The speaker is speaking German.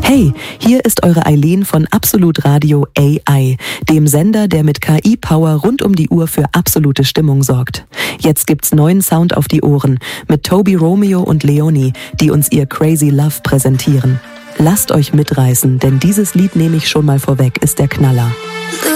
Hey, hier ist eure Eileen von Absolut Radio AI, dem Sender, der mit KI-Power rund um die Uhr für absolute Stimmung sorgt. Jetzt gibt's neuen Sound auf die Ohren mit Toby Romeo und Leonie, die uns ihr Crazy Love präsentieren. Lasst euch mitreißen, denn dieses Lied, nehme ich schon mal vorweg, ist der Knaller.